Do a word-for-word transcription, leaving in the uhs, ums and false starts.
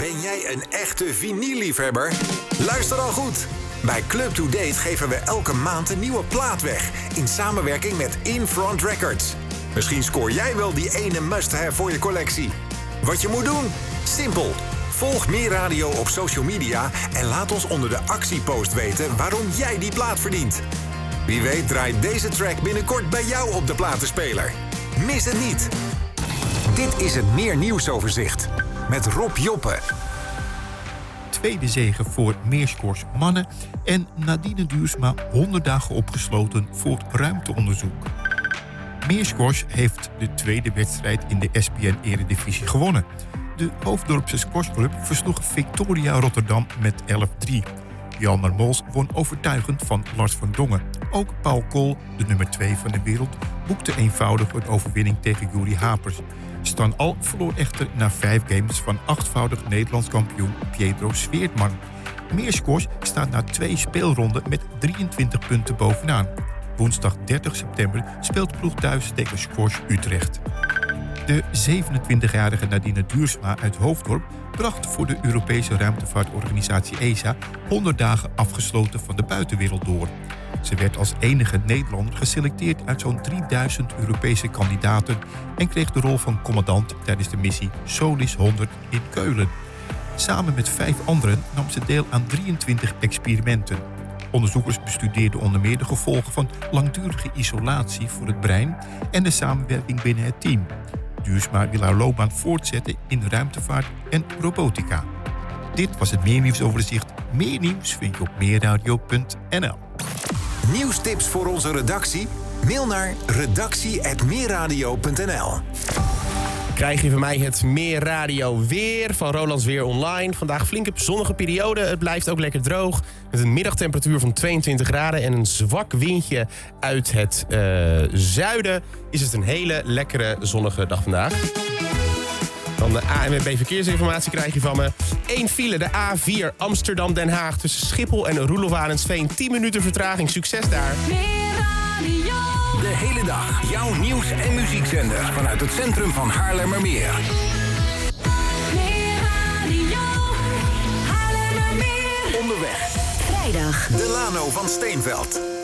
Ben jij een echte vinyl-liefhebber? Luister dan goed. Bij Club to Date geven we elke maand een nieuwe plaat weg. In samenwerking met Infront Records. Misschien scoor jij wel die ene must-have voor je collectie. Wat je moet doen? Simpel. Volg Meer Radio op social media en laat ons onder de actiepost weten waarom jij die plaat verdient. Wie weet draait deze track binnenkort bij jou op de platenspeler. Mis het niet. Dit is het Meer Nieuwsoverzicht met Rob Joppe. Tweede zege voor Meerscores mannen en Nadine Duursma honderd dagen opgesloten voor ruimteonderzoek. Meerscores heeft de tweede wedstrijd in de S P N-eredivisie gewonnen. De Hoofddorpse squashclub versloeg Victoria Rotterdam met elf drie. Jalmar Mols won overtuigend van Lars van Dongen. Ook Paul Kool, de nummer twee van de wereld, boekte eenvoudig een overwinning tegen Juri Hapers. Stan Al verloor echter na vijf games van achtvoudig Nederlands kampioen Pietro Sweertman. Meerscores staat na twee speelronden met drieëntwintig punten bovenaan. Woensdag dertig september speelt ploeg thuis tegen Squash Utrecht. De zevenentwintigjarige Nadine Duursma uit Hoofddorp bracht voor de Europese ruimtevaartorganisatie E S A honderd dagen afgesloten van de buitenwereld door. Ze werd als enige Nederlander geselecteerd uit zo'n drieduizend Europese kandidaten en kreeg de rol van commandant tijdens de missie Solis honderd in Keulen. Samen met vijf anderen nam ze deel aan drieëntwintig experimenten. Onderzoekers bestudeerden onder meer de gevolgen van langdurige isolatie voor het brein en de samenwerking binnen het team. Duursma wil haar loopbaan voortzetten in ruimtevaart en robotica. Dit was het Meer Nieuwsoverzicht. Meer nieuws vind je op meerradio punt n l. Nieuwstips voor onze redactie? Mail naar redactie apenstaartje meerradio punt n l. Krijg je van mij het Meer Radio weer van Rolands Weer Online. Vandaag flinke zonnige periode. Het blijft ook lekker droog. Met een middagtemperatuur van tweeëntwintig graden en een zwak windje uit het uh, zuiden. Is het een hele lekkere zonnige dag vandaag. Dan de A N W B Verkeersinformatie krijg je van me. Eén file, de A vier Amsterdam-Den Haag tussen Schiphol en Roelof-Arendsveen. tien minuten vertraging. Succes daar. Meer Radio. De hele dag jouw nieuws- en muziekzender vanuit het centrum van Haarlemmermeer. Meer Radio. Haarlemmermeer. Onderweg. Vrijdag. Delano van Steenveld.